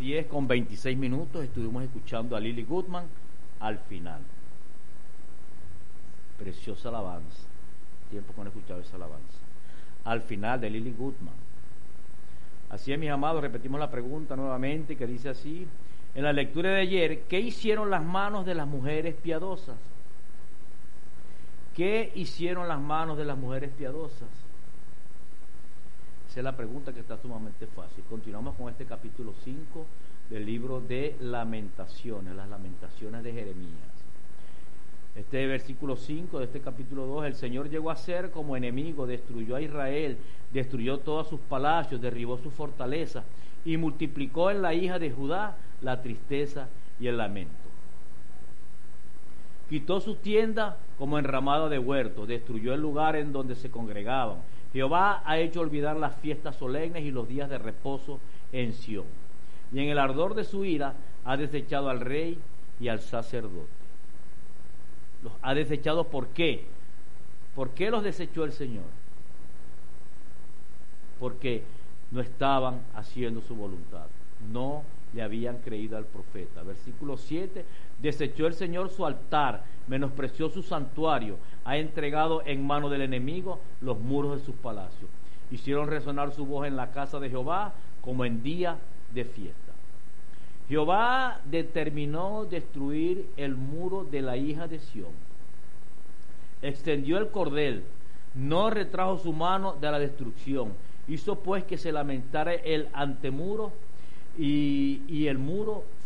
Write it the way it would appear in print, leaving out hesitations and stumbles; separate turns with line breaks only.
10:26 estuvimos escuchando a Lily Goodman al final. Preciosa alabanza. Tiempo que no he escuchado esa alabanza. Al final de Lily Goodman. Así es, mis amados, repetimos la pregunta nuevamente, que dice así: en la lectura de ayer, ¿qué hicieron las manos de las mujeres piadosas? ¿Qué hicieron las manos de las mujeres piadosas? Esa es la pregunta, que está sumamente fácil. Continuamos con este capítulo 5 del libro de Lamentaciones, las Lamentaciones de Jeremías. Este versículo 5 de este capítulo 2: el Señor llegó a ser como enemigo, destruyó a Israel, destruyó todos sus palacios, derribó sus fortalezas y multiplicó en la hija de Judá la tristeza y el lamento. Quitó su tienda como enramada de huerto, destruyó el lugar en donde se congregaban. Jehová ha hecho olvidar las fiestas solemnes y los días de reposo en Sión. Y en el ardor de su ira ha desechado al rey y al sacerdote. Los ha desechado, ¿por qué? ¿Por qué los desechó el Señor? Porque no estaban haciendo su voluntad, no le habían creído al profeta. Versículo 7: desechó el Señor su altar, menospreció su santuario, ha entregado en mano del enemigo los muros de sus palacios. Hicieron resonar su voz en la casa de Jehová como en día de fiesta. Jehová determinó destruir el muro de la hija de Sión. Extendió el cordel, no retrajo su mano de la destrucción. Hizo pues que se lamentara el antemuro y el muro